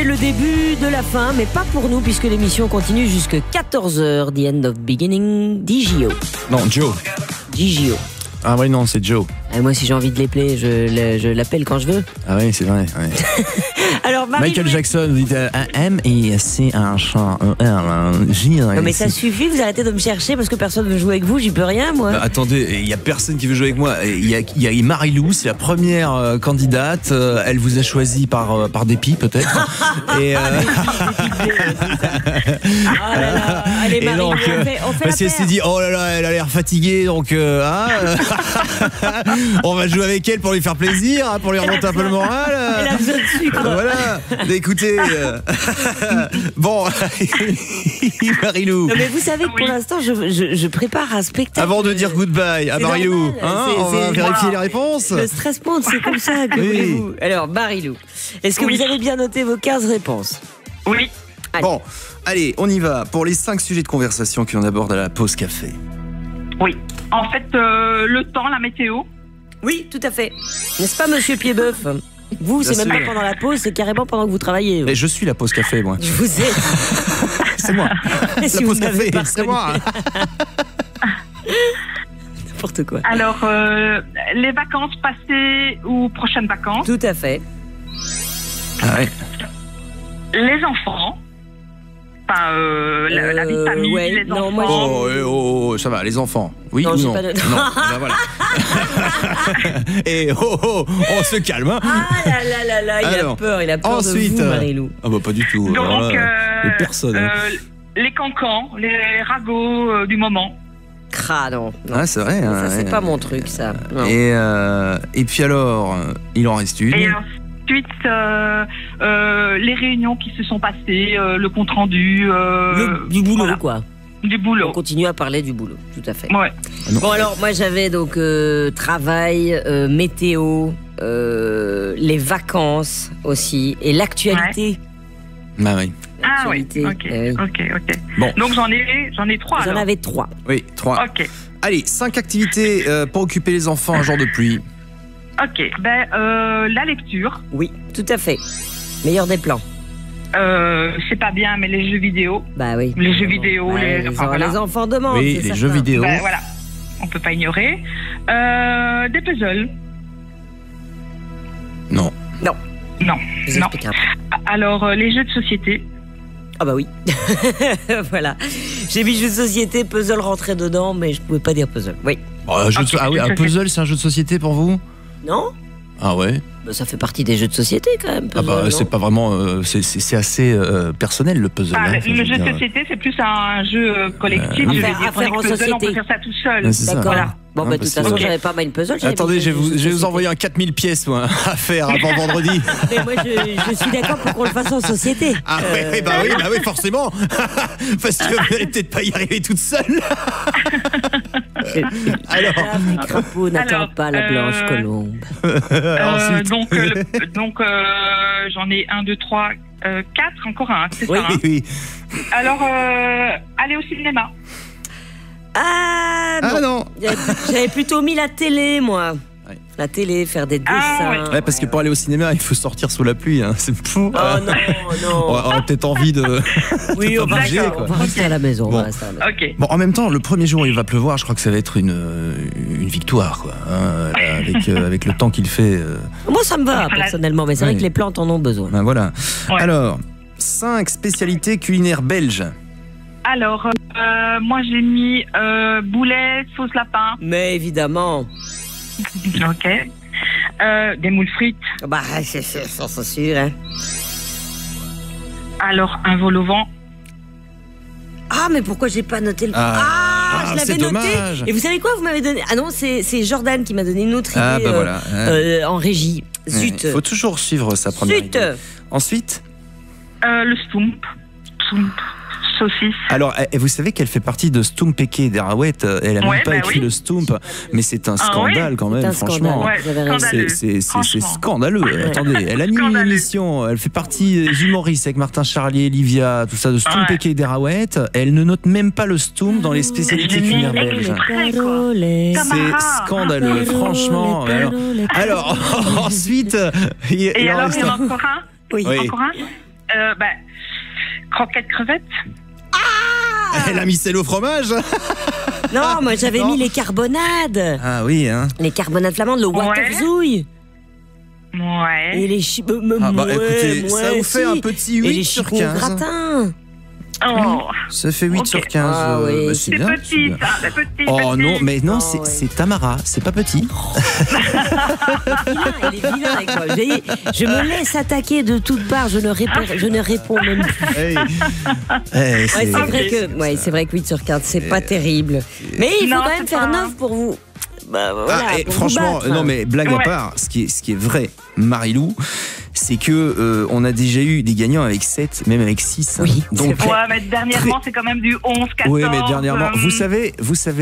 c'est le début de la fin, mais pas pour nous, puisque l'émission continue jusque 14h. The End of Beginning, DJO. Non, Joe. DJO. Ah oui, non, c'est Joe. Et moi, si j'ai envie de les plaire, je l'appelle quand je veux. Ah oui, c'est vrai. Ouais. Alors, Michael Jackson, vous dites M-I-C-H-J. Non, mais ça suffit, vous arrêtez de me chercher parce que personne veut jouer avec vous, j'y peux rien, moi. Bah, attendez, il n'y a personne qui veut jouer avec moi. Il y a Marie-Lou, c'est la première candidate. Elle vous a choisi par dépit, peut-être. Et Allez, Marie, donc, on fait parce qu'elle s'est dit, oh là là, elle a l'air fatiguée, donc on va jouer avec elle pour lui faire plaisir, pour lui remonter un peu le moral. Elle a besoin de sucre. Voilà. Écoutez, bon, Marie-Lou. Non, mais vous savez que pour l'instant, je prépare un spectacle. Avant de dire goodbye à Marie-Lou, on va vérifier les réponses. Le stress monte, c'est comme ça que voulez-vous. Alors, Marie-Lou, est-ce que vous avez bien noté vos 15 réponses? Oui. Allez. Bon, allez, on y va pour les 5 sujets de conversation que l'on aborde à la pause café. Oui. En fait, le temps, la météo. Oui, tout à fait. N'est-ce pas, monsieur Piedboeuf? Vous, c'est même pas pendant la pause, c'est carrément pendant que vous travaillez. Mais je suis la pause café, moi. Je vous ai. C'est moi. Si La vous pause m'avez café, pas c'est moi. N'importe quoi. Alors, les vacances passées ou prochaines vacances. Tout à fait. Ah ouais. Les enfants. Enfin, la vie de famille, ouais, les non, enfants. moi, Oh, ça va, les enfants. Oui Non, ou j'ai non? pas de- Non, ben voilà. Et on se calme, hein. Ah là là, il Alors, a peur ensuite, de vous, Marie-Lou. Ah bah pas du tout. Donc, personne. Hein. les cancans, les ragots du moment. Non. Ah, c'est vrai. Ça, c'est pas mon truc, ça. Non. Et puis alors, il en reste une. Et ensuite, les réunions qui se sont passées, le compte rendu. Du boulot, voilà. quoi. Du On boulot. continue à parler du boulot, tout à fait. Ouais. Bon, alors, moi, j'avais donc travail, météo, les vacances aussi, et l'actualité. Bah oui. Ah oui. L'actualité, Ok. Bon. Donc j'en ai 3. Vous en avez 3. Oui, 3. Ok. Allez, 5 activités pour occuper les enfants un jour de pluie. Ok. Ben la lecture. Oui, tout à fait. Meilleur des plans. C'est pas bien, mais les jeux vidéo. Bah oui. Les jeux vidéo, Ouais, voilà. les enfants demandent. Oui, c'est les certain. jeux vidéo. Ben, voilà. On peut pas ignorer. Des puzzles. Non. Non. Je vous Non. explique après. Alors les jeux de société. Ah bah oui. Voilà. J'ai mis jeu de société, puzzle rentré dedans, mais je pouvais pas dire puzzle. Oui. Ah oui, un puzzle, c'est un jeu de société pour vous? Non? Ah ouais. Bah, ça fait partie des jeux de société quand même. Ah bah puzzle, c'est non pas vraiment, c'est assez personnel le puzzle. Ah, hein, le je jeu veux de dire. société, c'est plus un jeu collectif. À je veux faire- dire, à faire en puzzle, on société. peut faire ça tout seul. Ouais, c'est ça. D'accord. Voilà. Bon, Hein, bah, de toute parce façon, que- j'avais pas Mind Puzzle. j'avais Attendez, mis je des jeux de vais vous société. envoyer un 4000 pièces moi, à faire avant vendredi. Mais moi, je suis d'accord pour qu'on le fasse en société. Ah bah oui, forcément. Parce que vous n'allez peut-être pas y arriver toute seule. Alors, Le crapaud n'attend Alors, pas la blanche colombe. ensuite. Donc j'en ai 1, 2, 3, 4, encore un, c'est Oui. ça. Hein. Oui. Alors, aller au cinéma. Ah, Ah non. J'avais plutôt mis la télé, moi. Ouais. La télé, faire des dessins. Ah, Ouais, parce que pour aller au cinéma, il faut sortir sous la pluie. Hein. C'est fou. Oh non. On a peut-être envie de. Oui, on va, bouger, rester, quoi. on va rester à la maison. Bon. on va rester à la maison. Ok. Bon, en même temps, le premier jour où il va pleuvoir, je crois que ça va être une victoire, quoi. Hein, avec le temps qu'il fait. Moi, ça me va, personnellement, mais c'est vrai Oui. que les plantes en ont besoin. Ben voilà. Ouais. Alors, 5 spécialités culinaires belges. Alors, moi j'ai mis boulet, sauce lapin. Mais évidemment. Ok. Des moules frites. Bah, c'est sûr, hein. Alors, un vol au vent. Ah, mais pourquoi j'ai pas noté le... Ah, je l'avais c'est noté. dommage. Et vous savez quoi, vous m'avez donné... Ah non, c'est Jordan qui m'a donné une autre idée Ah, bah voilà. en régie. Zut. Il faut toujours suivre sa première Zut. idée. Ensuite, Le stump. Saucisse. alors, vous savez qu'elle fait partie de Stumpeke d'Erawet. Elle a même pas écrit le Stump, mais c'est un scandale quand C'est même, un franchement. scandale. Vous avez raison. Scandaleux. C'est Franchement. scandaleux. Attendez, elle anime une Scandaleux. émission, elle fait partie des humoristes avec Martin Charlier, Livia, tout ça, de Stumpeke d'Erawet. Elle ne note même pas le Stump dans les spécialités culinaires belges. C'est scandaleux, franchement. Alors, ensuite, Et alors, reste il y en a encore un. Oui. Oui. Encore un. Croquettes crevettes. Elle a mis celle au fromage. Non, moi j'avais mis les carbonades. Ah oui, hein. Les carbonades flamandes, le waterzouille. Ouais. Et les écoutez, ça vous fait un petit 8 et les sur chipots 15. gratin. Oh. Ça fait 8 sur 15. Ah oui, c'est C'est bien. petit, ça. C'est petit. Oh non, mais non, Oh, c'est Tamara, c'est pas petit. Vilain, il est vilain avec moi. Je me laisse attaquer de toutes parts, je ne réponds même plus. C'est vrai que 8 sur 15, c'est pas terrible. Mais il faut Non, quand même c'est faire pas- 9 pour vous. Voilà, et pour vous franchement, battre. non mais blague à Ouais. part, ce qui est vrai, Marilou, c'est que on a déjà eu des gagnants avec 7, même avec 6. Oui, donc c'est vrai. Ouais, mais dernièrement, c'est quand même du 11, 14. oui, mais dernièrement, vous savez,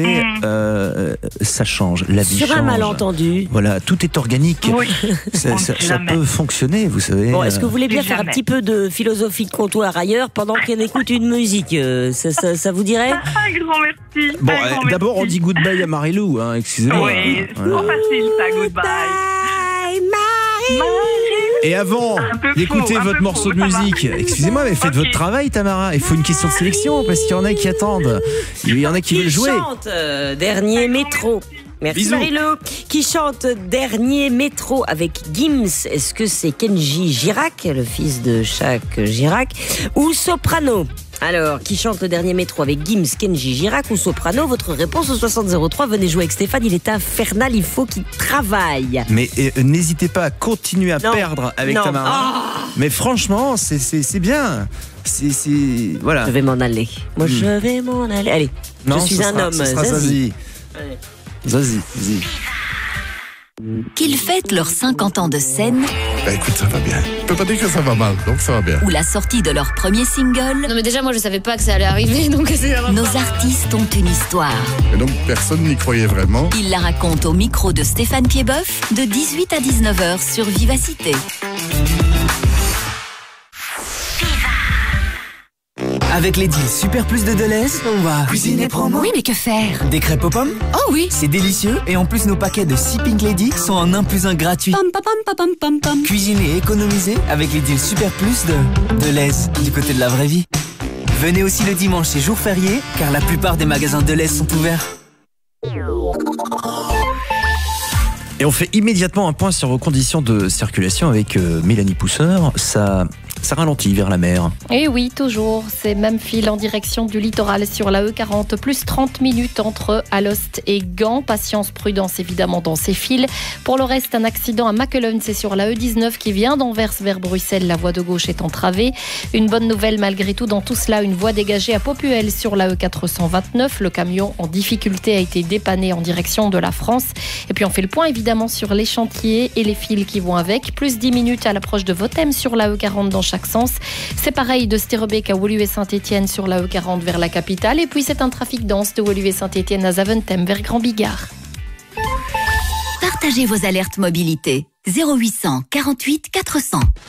ça change, la vie Sur change. un malentendu. Voilà, tout est organique. Oui. Ça Jamais. peut fonctionner, vous savez. Bon, est-ce que vous voulez bien Plus faire un jamais. petit peu de philosophie de comptoir ailleurs pendant qu'on écoute une musique ça vous dirait? Un grand merci. Bon, Un grand d'abord on merci. dit goodbye à Marilou, hein, excusez-moi. Oui, c'est Voilà. trop facile, ça, goodbye. Marie. Et avant Un peu d'écouter faux, un votre peu morceau faux, de ça va. musique, excusez-moi, mais faites Ok. votre travail, Tamara. Il faut une question de sélection parce qu'il y en a qui attendent. Il y en a qui veulent jouer. Chante Dernier métro. Merci Bisous. Marilou. Qui chante Dernier métro avec Gims. Est-ce que c'est Kenji Girac, le fils de Jacques Girac, ou Soprano? Alors, qui chante le Dernier métro avec Gims, Kenji Girac ou Soprano? Votre réponse au 6003. Venez jouer avec Stéphane, il est infernal, il faut qu'il travaille. Mais n'hésitez pas à continuer à Non. perdre avec Non. Tamara. Mais franchement, c'est bien. Voilà. Je vais m'en aller. Moi, je vais m'en aller. Allez, Non, je suis ce un sera- homme. ce sera Zazie. Zazie. Zazie. Qu'ils fêtent leurs 50 ans de scène Écoute, ça va bien. Je peux pas dire que ça va mal, donc ça va bien. ou la sortie de leur premier single, Non mais déjà moi je savais pas que ça allait arriver donc c'est nos artistes ont une histoire. Et donc, personne n'y croyait vraiment. Ils la racontent au micro de Stéphane Piedboeuf de 18 à 19h sur Vivacité. Avec les deals Super Plus de Deleuze, on va cuisiner promo. Oui, mais que faire? Des crêpes aux pommes. Oh oui. C'est délicieux et en plus nos paquets de 6 Pink Lady sont en 1 + 1 gratuit. Pam pam pam pam pam pam. Cuisiner et économiser avec les deals Super Plus de Deleuze, du côté de la vraie vie. Venez aussi le dimanche et jour férié, car la plupart des magasins Deleuze sont ouverts. Et on fait immédiatement un point sur vos conditions de circulation avec Mélanie Pousseur. Ça ralentit vers la mer. Et oui, toujours. Ces mêmes files en direction du littoral sur la E40, plus 30 minutes entre Alost et Gand. Patience, prudence évidemment dans ces files. Pour le reste, un accident à Maquelone, c'est sur la E19 qui vient d'Anvers vers Bruxelles. La voie de gauche est entravée. Une bonne nouvelle malgré tout dans tout cela, une voie dégagée à Popuel sur la E429. Le camion en difficulté a été dépanné en direction de la France. Et puis on fait le point évidemment sur les chantiers et les files qui vont avec. Plus 10 minutes à l'approche de Vothem sur la E40 dans chaque sens. C'est pareil de Stérobec à Woluwe Saint-Étienne sur la E40 vers la capitale. Et puis c'est un trafic dense de Woluwe Saint-Étienne à Zaventem vers Grand Bigard. Partagez vos alertes mobilité. 0800 48 400.